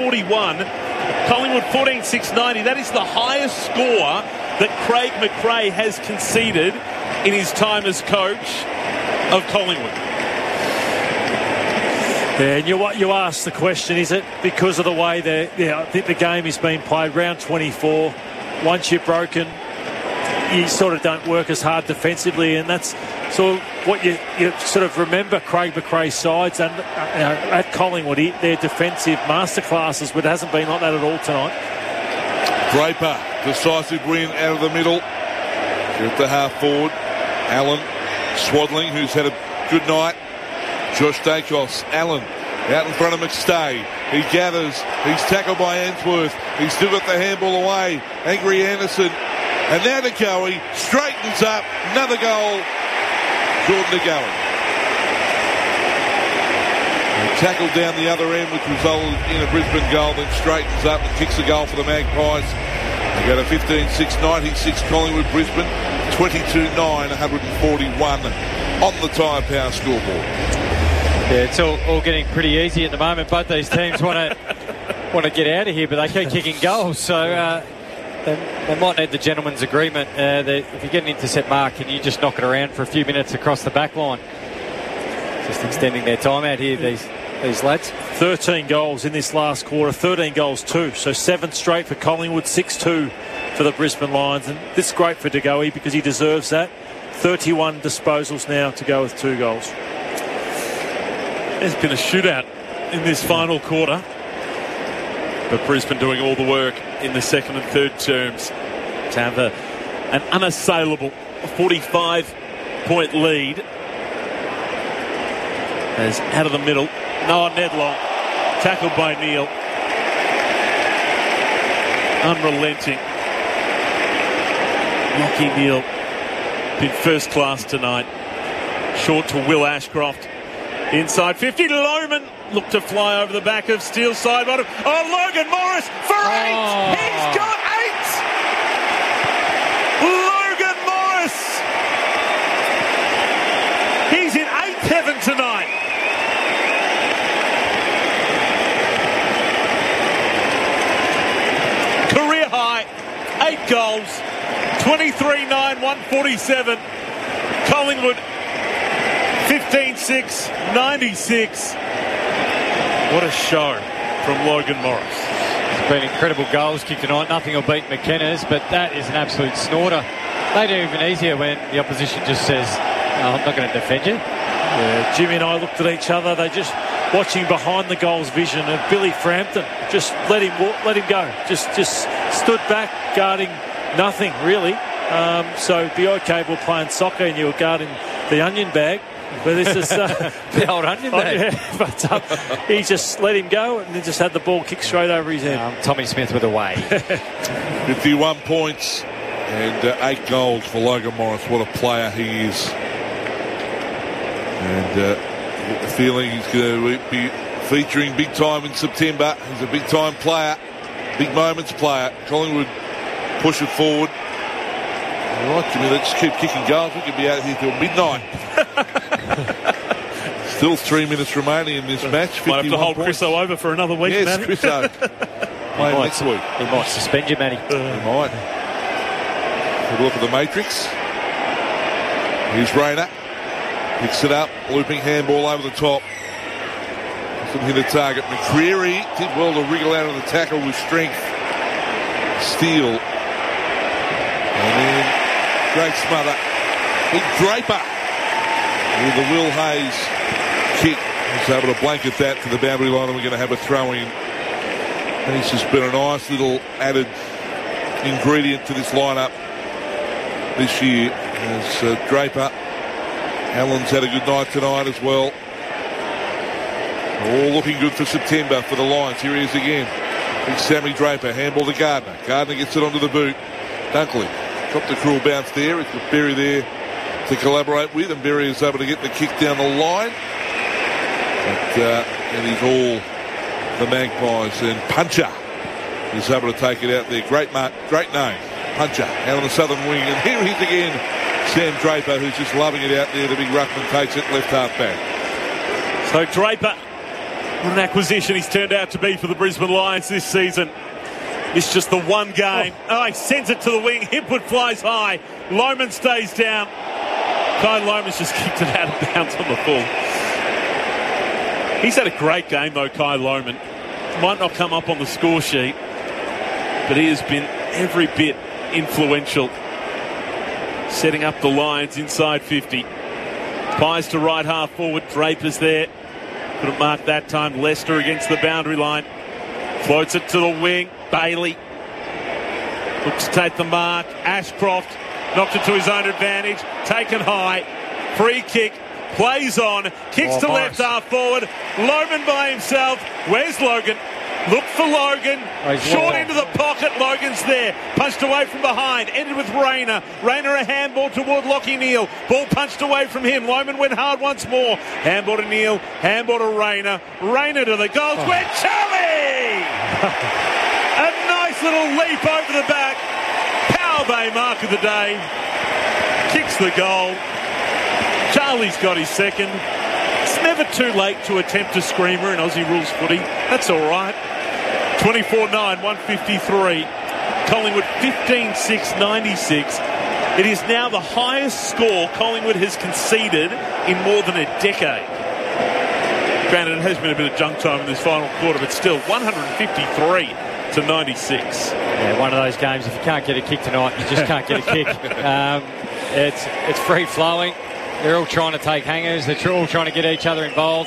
41. Collingwood 14,690. That is the highest score that Craig McRae has conceded in his time as coach of Collingwood. Yeah, and you asked the question, is it because of the way the game is being played? Round 24, once you're broken, you sort of don't work as hard defensively, and that's sort of what you sort of remember Craig McRae's sides and at Collingwood, their defensive masterclasses, but it hasn't been like that at all tonight. Draper, decisive win out of the middle. At the half forward, Allen, Swadling, who's had a good night. Josh Dacos, Allen, out in front of McStay. He gathers, he's tackled by Answorth. He's still got the handball away. Angry Anderson. And now De Goey straightens up. Another goal. Jordan De Goey. Tackled down the other end, which resulted in a Brisbane goal, then straightens up and kicks the goal for the Magpies. They go to 15-6, 96 Collingwood, Brisbane, 22-9, 141 on the Tyre Power scoreboard. Yeah, it's all getting pretty easy at the moment. Both these teams want to get out of here, but they keep kicking goals. So they might need the gentleman's agreement. If you get an intercept mark, can you just knock it around for a few minutes across the back line? Just extending their time out here, these lads. 13 goals in this last quarter, 13 goals too. So 7 straight for Collingwood, 6-2 for the Brisbane Lions. And this is great for De Goey because he deserves that. 31 disposals now to go with 2 goals. There's been a shootout in this final quarter, but Brisbane doing all the work in the second and third terms to have an unassailable 45-point lead. As out of the middle, Noah Nedlock, tackled by Neal. Unrelenting. Lachie Neale did first class tonight. Short to Will Ashcroft. Inside 50 to Lohman. Looked to fly over the back of Steele side bottom. Oh, Logan Morris for 8. Oh. He's got 8. Logan Morris. He's in 8th heaven tonight. Career high. 8 goals. 23-9, 147. Collingwood 15-6, 96. What a show from Logan Morris. It's been incredible goals kicked tonight. Nothing will beat McKenna's, but that is an absolute snorter. They do even easier when the opposition just says, no, I'm not going to defend you. Yeah, Jimmy and I looked at each other. They just watching behind the goals vision of Billy Frampton. Just let him go. Just stood back, guarding nothing really. So be okay. We're playing soccer and you were guarding the onion bag. But this is the old onion bag. Yeah, but he just let him go and then just had the ball kicked straight over his head. Tommy Smith with a way. 51 points and 8 goals for Logan Morris. What a player he is. And you get the feeling he's going to be featuring big time in September. He's a big time player, big moments player. Collingwood push it forward. All right, Jimmy, let's keep kicking goals. We could be out here till midnight. Still 3 minutes remaining in this match. Might have to hold Chriso over for another week, yes, Matty. Chriso. Play next week. He might suspend you, Matty. He might. Have a look at the matrix. Here's Rayner. Picks it up. Looping handball over the top. Doesn't hit a target. McCreary did well to wriggle out of the tackle with strength. Steele. And then great smother. Big Draper with the Will Hayes kick. He's able to blanket that to the boundary line, and we're going to have a throw in. And it's just been a nice little added ingredient to this lineup this year. As Draper, Allen's had a good night tonight as well. All looking good for September for the Lions. Here he is again. Big Sammy Draper, handball to Gardner. Gardner gets it onto the boot. Dunkley dropped the cruel bounce there. It's got Berry there to collaborate with, and Berry is able to get the kick down the line. But it is all the Magpies, and Puncher is able to take it out there. Great name, Puncher, out on the southern wing. And here he is again, Sam Draper, who's just loving it out there. The big ruckman takes it left half back. So Draper What an acquisition he's turned out to be for the Brisbane Lions this season. It's just the one game. Oh, he sends it to the wing. Hipwood flies high. Lohmann stays down. Kai Lohmann's just kicked it out of bounds on the full. He's had a great game, though, Kai Lohmann. Might not come up on the score sheet, but he has been every bit influential. Setting up the Lions inside 50. Pies to right half forward. Draper's there. Couldn't mark that time. Lester against the boundary line. Floats it to the wing. Bailey looks to take the mark. Ashcroft knocked it to his own advantage. Taken high. Free kick. Plays on. Kicks to left half forward. Lohmann by himself. Where's Logan? Look for Logan. Short into the pocket. Logan's there. Punched away from behind. Ended with Rayner. Rayner a handball toward Lachie Neale. Ball punched away from him. Lohmann went hard once more. Handball to Neale. Handball to Rayner. Rayner to the goals. Where Charlie! A nice little leap over the back. Power Bay mark of the day. Kicks the goal. Charlie's got his second. It's never too late to attempt a screamer in Aussie rules footy. That's all right. 24-9, 153. Collingwood 15-6, 96. It is now the highest score Collingwood has conceded in more than a decade. Granted, it has been a bit of junk time in this final quarter, but still 153 to 96. Yeah, one of those games, if you can't get a kick tonight, you just can't get a kick. It's free-flowing. They're all trying to take hangers. They're all trying to get each other involved.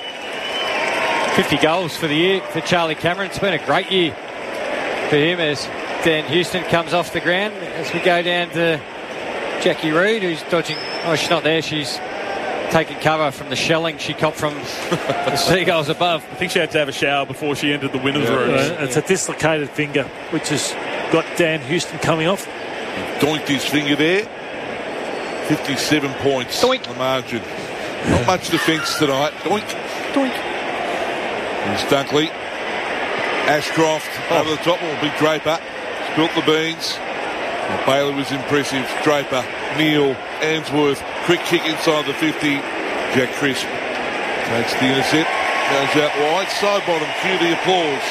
50 goals for the year for Charlie Cameron. It's been a great year for him as Dan Houston comes off the ground. As we go down to Jackie Reid, who's dodging... Oh, she's not there. She's taking cover from the shelling she copped from the Seagulls above. I think she had to have a shower before she entered the winner's room. It's a dislocated finger, which has got Dan Houston coming off. Doinked his finger there. 57 points on the margin. Not much defence tonight. Doink. Here's Dunkley. Ashcroft over the top. Big Draper. Spilt the beans. Well, Bailey was impressive. Draper, Neale, Answorth. Quick kick inside the 50. Jack Crisp takes the intercept. Goes out wide. Side bottom. Cue the applause.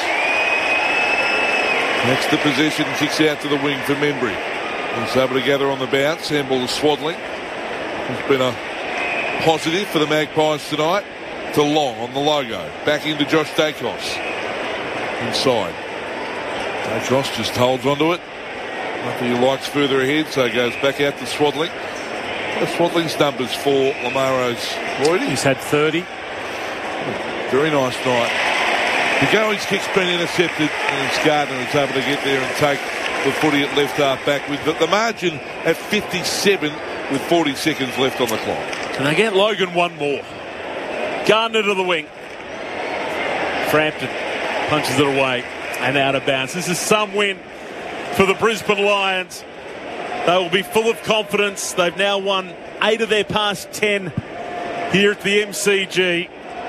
Next the possession. Kicks out to the wing for Membry. He's able to gather on the bounce. Handball to Swadling. It's been a positive for the Magpies tonight. To Long on the logo. Back into Josh Dacos. Inside. Dacos just holds onto it. Nothing he likes further ahead, so goes back out to Swadling. Swadling's numbers for Lamaro's Lloydie. He's had 30. Very nice night. The Goey's kick's been intercepted, and it's Gardner is able to get there and take the footy at left half back with the margin at 57 with 40 seconds left on the clock. Can they get Logan one more? Gardner to the wing. Frampton punches it away and out of bounds. This is some win for the Brisbane Lions. They will be full of confidence. They've now won 8 of their past 10 here at the MCG.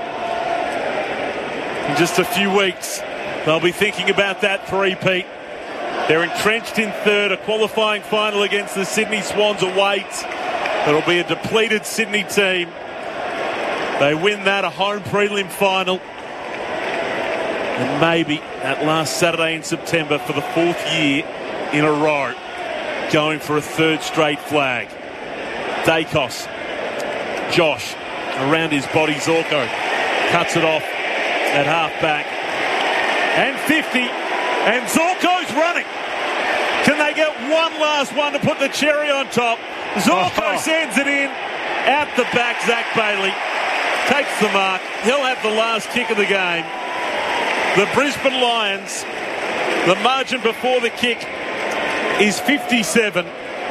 In just a few weeks, they'll be thinking about that three-peat. They're entrenched in third. A qualifying final against the Sydney Swans awaits. It'll be a depleted Sydney team. They win that, a home prelim final. And maybe that last Saturday in September for the 4th year in a row, going for a 3rd straight flag. Dacos. Josh around his body. Zorko cuts it off at half-back. And 50. And Zorko's running. Can they get one last one to put the cherry on top? Zorko sends it in. Out the back, Zach Bailey takes the mark. He'll have the last kick of the game. The Brisbane Lions, the margin before the kick is 57.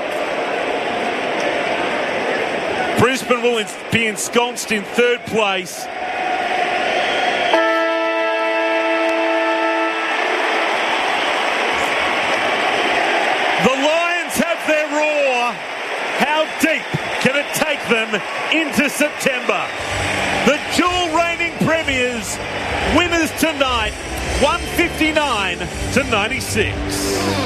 Brisbane will be ensconced in 3rd place. The Lions have their roar. How deep can it take them into September? The dual reigning premiers, winners tonight, 159 to 96.